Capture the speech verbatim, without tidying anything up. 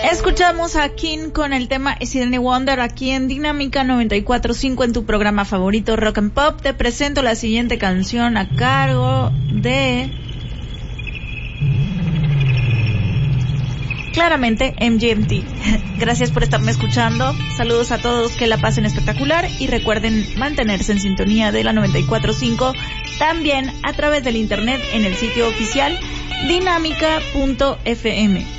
Escuchamos a King con el tema Is It Any Wonder aquí en Dinámica noventa y cuatro punto cinco en tu programa favorito Rock and Pop. Te presento la siguiente canción a cargo de... claramente M G M T. Gracias por estarme escuchando. Saludos a todos, que la pasen espectacular y recuerden mantenerse en sintonía de la noventa y cuatro punto cinco, también a través del internet en el sitio oficial dinámica punto f m.